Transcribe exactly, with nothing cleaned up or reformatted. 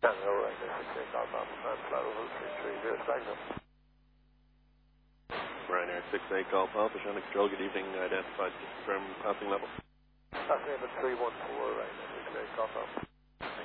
Tango, right there, six eight Golf Alpha, San Florida, three three zero, Stagnum. Ryanair six eight Golf Alpha, Shannon Control, good evening, identified from passing level. Passing level three one four, right, six eight Golf Alpha.